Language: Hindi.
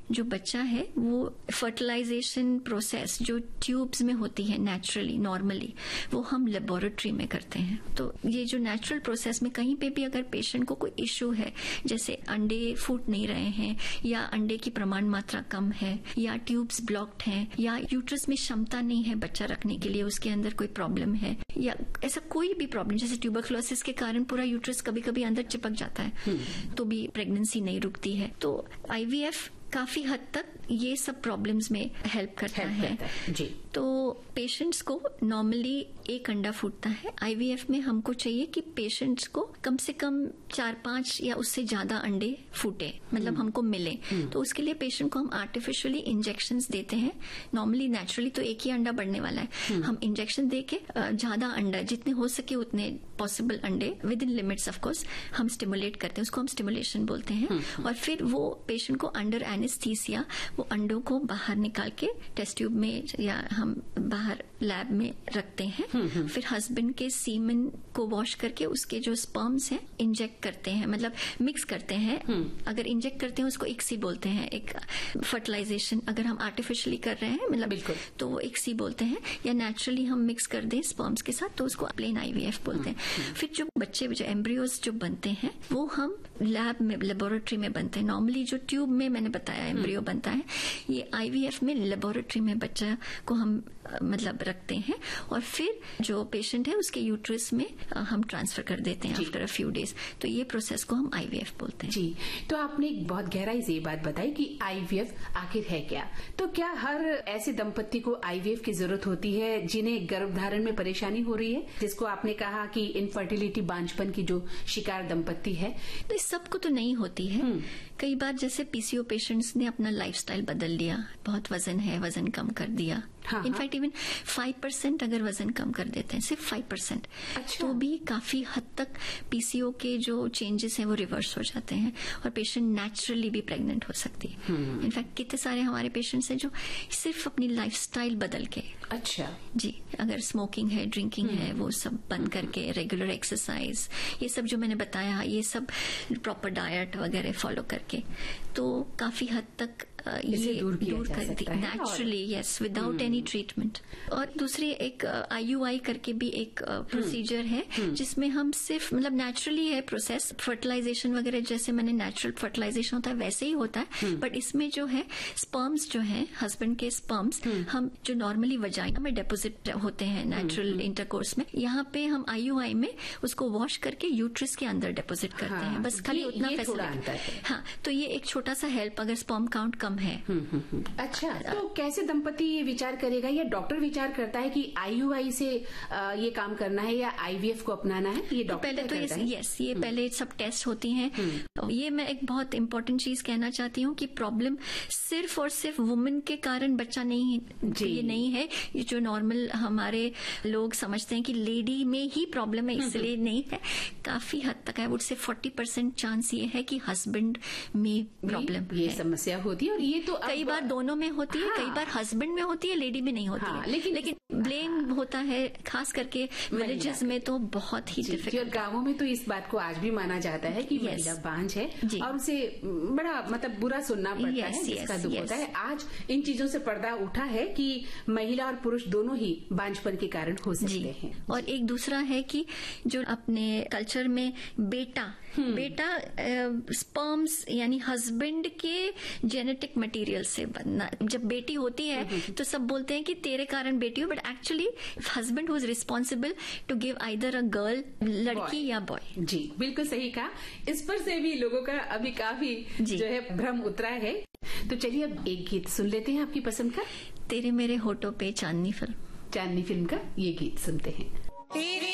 जो बच्चा है वो फर्टिलाइजेशन प्रोसेस जो ट्यूब्स में होती है नेचुरली नॉर्मली, वो हम लेबोरेटरी में करते हैं। तो ये जो नेचुरल प्रोसेस में कहीं पे भी अगर पेशेंट को कोई इश्यू है, जैसे अंडे फूट नहीं रहे हैं या अंडे की प्रमाण मात्रा कम है या ट्यूब्स ब्लॉक्ड हैं या यूट्रस में क्षमता नहीं है बच्चा रखने के लिए, उसके अंदर कोई प्रॉब्लम है या ऐसा कोई भी प्रॉब्लम, जैसे ट्यूबरक्लोसिस के कारण पूरा यूट्रस कभी कभी अंदर चिपक जाता है तो भी प्रेगनेंसी नहीं रुकती है, तो आईवीएफ काफी हद तक ये सब प्रॉब्लम्स में हेल्प करता है। जी। तो पेशेंट्स को नॉर्मली एक अंडा फूटता है, आईवीएफ में हमको चाहिए कि पेशेंट्स को कम से कम 4-5 या उससे ज्यादा अंडे फूटे, मतलब हमको मिले। तो उसके लिए पेशेंट को हम आर्टिफिशियली इंजेक्शंस देते हैं। नॉर्मली नेचुरली तो एक ही अंडा बढ़ने वाला है, हम इंजेक्शन दे के ज्यादा अंडा जितने हो सके उतने पॉसिबल अंडे with in limits of course हम स्टिमुलेट करते हैं, उसको हम स्टिमुलेशन बोलते हैं। और फिर वो पेशेंट को अंडर एनेस्थीसिया वो अंडों को बाहर निकाल के टेस्ट ट्यूब में या हम बाहर लैब में रखते हैं। फिर हस्बैंड के सीमेन को वॉश करके उसके जो स्पर्म्स हैं इंजेक्ट करते हैं, मतलब मिक्स करते हैं। अगर इंजेक्ट करते हैं उसको इक्सी बोलते हैं, एक फर्टिलाइजेशन अगर हम आर्टिफिशियली कर रहे हैं मतलब तो वो इक्सी बोलते हैं, या नेचुरली हम मिक्स कर दें स्पर्म्स के साथ तो उसको प्लेन आईवीएफ बोलते हैं। फिर जो बच्चे जो एम्ब्रियोज जो बनते हैं वो हम लैब में लेबोरेटरी में बनते हैं। नॉर्मली जो ट्यूब में मैंने बताया एम्ब्रियो बनता है, ये आईवीएफ में लेबोरेटरी में बच्चा को हम मतलब रखते हैं और फिर जो पेशेंट है उसके यूट्रस में हम ट्रांसफर कर देते हैं आफ्टर अ फ्यू डेज। तो ये प्रोसेस को हम आईवीएफ बोलते हैं। जी, तो आपने एक बहुत गहराई से ये बात बताई कि आईवीएफ आखिर है क्या। तो क्या हर ऐसे दंपत्ति को आईवीएफ की जरूरत होती है जिन्हें गर्भधारण में परेशानी हो रही है, जिसको आपने कहा कि इनफर्टिलिटी बांझपन की जो शिकार दंपत्ति है? तो इस सबको तो नहीं होती है। कई बार जैसे पीसीओ पेशेंट्स ने अपना लाइफस्टाइल बदल लिया, बहुत वजन है, वजन कम कर दिया। इनफैक्ट इवन 5% अगर वजन कम कर देते हैं, सिर्फ 5%, तो भी काफी हद तक पीसीओ के जो चेंजेस हैं वो रिवर्स हो जाते हैं और पेशेंट नेचुरली भी प्रेग्नेंट हो सकती है। इनफैक्ट कितने सारे हमारे पेशेंट्स हैं जो सिर्फ अपनी लाइफस्टाइल बदल के, अच्छा जी, अगर स्मोकिंग है, ड्रिंकिंग है, वो सब बंद करके, रेगुलर एक्सरसाइज, ये सब जो मैंने बताया, ये सब प्रॉपर डाइट वगैरह फॉलो करके, तो काफी हद तक ये दूर करती naturally, yes, without any treatment. और दूसरी एक आईयूआई करके भी एक प्रोसीजर है जिसमें हम सिर्फ मतलब नेचुरली है प्रोसेस, फर्टिलाइजेशन वगैरह जैसे मैंने नेचुरल फर्टिलाइजेशन होता है वैसे ही होता है, बट इसमें जो है स्पर्म्स जो है हस्बैंड के स्पर्म्स हम जो नॉर्मली वजाइना में डिपोजिट होते हैं नेचुरल इंटरकोर्स में, यहाँ पे हम आईयूआई में उसको वॉश करके यूट्रस के अंदर डिपोजिट करते हैं। बस खाली उतना फैसिलिटी। हाँ, तो ये एक छोटा सा हेल्प अगर स्पर्म काउंट कम है। अच्छा, तो कैसे दंपति ये विचार करेगा या डॉक्टर विचार करता है कि आईयूआई से ये काम करना है या आईवीएफ को अपनाना है? ये डॉक्टर पहले तो यस, ये पहले सब टेस्ट होती हैं। ये मैं एक बहुत इंपॉर्टेंट चीज कहना चाहती हूँ कि प्रॉब्लम सिर्फ और सिर्फ वुमेन के कारण बच्चा नहीं, ये नहीं है, ये जो नॉर्मल हमारे लोग समझते हैं कि लेडी में ही प्रॉब्लम है इसलिए नहीं है। काफी हद तक आई वुड से 40% चांस ये है कि हस्बैंड में प्रॉब्लम ये समस्या होती है। और ये तो कई बार दोनों में होती है, कई बार हस्बैंड में होती है, लेडी में नहीं होती है। लेकिन ब्लेम होता है खास करके विलेजेस में तो बहुत ही डिफिकल्ट। गांवों में तो इस बात को आज भी माना जाता है कि महिला बांझ है और उसे बड़ा मतलब बुरा सुनना पड़ता है, जिसका दुख होता है। आज इन चीजों से पर्दा उठा है कि महिला और पुरुष दोनों ही बांझपन के कारण हो सकते हैं। और एक दूसरा है कि जो अपने कल्चर में बेटा स्पर्म्स यानी हस्बैंड के जेनेटिक मटेरियल से बनना, जब बेटी होती है तो सब बोलते हैं कि तेरे कारण बेटी हो, but actually husband was responsible to give either a girl, लड़की या बॉय। जी, बिल्कुल सही कहा। इस पर से भी लोगों का अभी काफी जो है भ्रम उतरा है। तो चलिए अब एक गीत सुन लेते हैं आपकी पसंद का। तेरे मेरे होठों पे चांदनी फिल्म का ये गीत सुनते हैं।